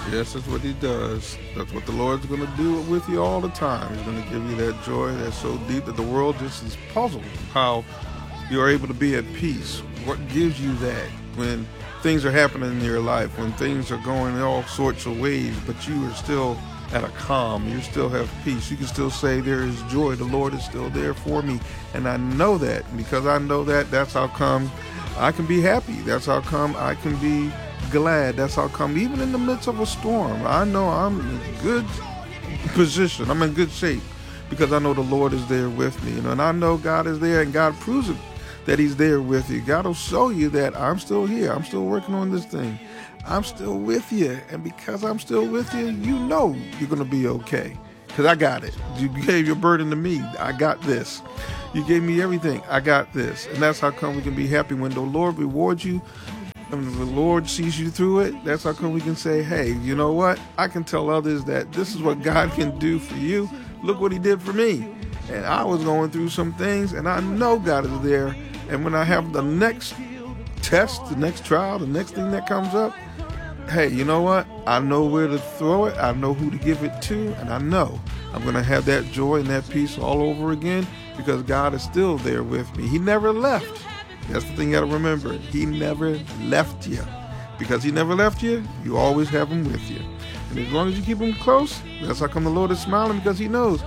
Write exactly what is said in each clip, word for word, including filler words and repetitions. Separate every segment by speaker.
Speaker 1: Yes, that's what he does. That's what the Lord's going to do with you all the time. He's going to give you that joy that's so deep that the world just is puzzled how you're able to be at peace. What gives you that when things are happening in your life, when things are going in all sorts of ways, but you are still at a calm, you still have peace. You can still say there is joy. The Lord is still there for me. And I know that. And because I know that, that's how come I can be happy. That's how come I can be glad. That's how come even in the midst of a storm, I know I'm in good position. I'm in good shape because I know the Lord is there with me. You know, and I know God is there, and God proves it that he's there with you. God will show you that I'm still here. I'm still working on this thing. I'm still with you. And because I'm still with you, you know you're going to be okay. Because I got it. You gave your burden to me. I got this. You gave me everything. I got this. And that's how come we can be happy when the Lord rewards you and the Lord sees you through it. That's how come we can say, hey, you know what? I can tell others that this is what God can do for you. Look what he did for me. And I was going through some things, and I know God is there. And when I have the next test, the next trial, the next thing that comes up, hey, you know what? I know where to throw it. I know who to give it to. And I know I'm going to have that joy and that peace all over again because God is still there with me. He never left. That's the thing you got to remember. He never left you. Because he never left you, you always have him with you. And as long as you keep him close, that's how come the Lord is smiling, because he knows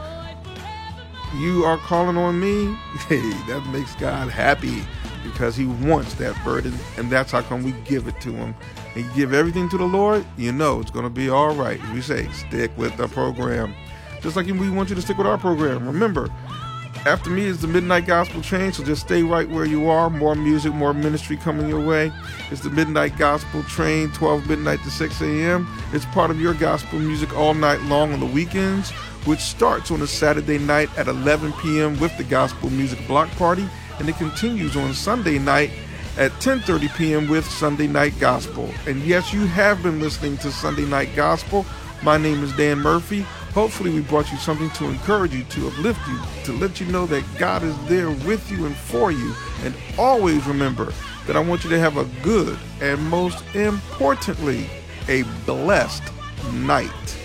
Speaker 1: you are calling on me. Hey, that makes God happy because he wants that burden. And that's how come we give it to him. And you give everything to the Lord, you know it's going to be all right. As we say, stick with the program. Just like we want you to stick with our program. Remember, after me is the Midnight Gospel Train, so just stay right where you are. More music, more ministry coming your way. It's the Midnight Gospel Train, twelve midnight to six a.m. It's part of your gospel music all night long on the weekends, which starts on a Saturday night at eleven p.m. with the Gospel Music Block Party, and it continues on Sunday night at ten thirty p.m. with Sunday Night Gospel. And yes, you have been listening to Sunday Night Gospel. My name is Dan Murphy. Hopefully we brought you something to encourage you, to uplift you, to let you know that God is there with you and for you. And always remember that I want you to have a good and most importantly, a blessed night.